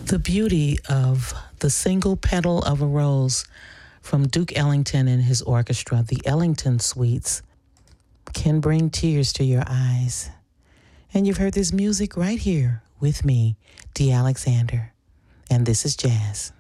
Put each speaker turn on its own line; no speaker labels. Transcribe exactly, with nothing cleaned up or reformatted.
The beauty of the single petal of a rose from Duke Ellington and his orchestra, the Ellington Suites, can bring tears to your eyes. And you've heard this music right here with me, Dee Alexander. And this is jazz.